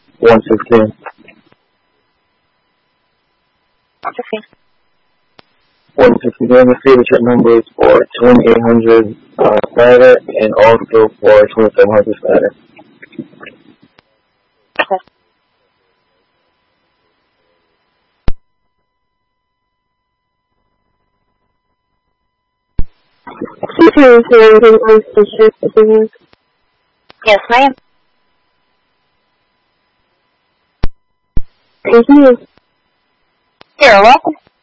116. Okay. 116. The signature numbers for 2800 starter and also for 2700 starter. Okay. Yes, ma'am. Thank you. You're welcome.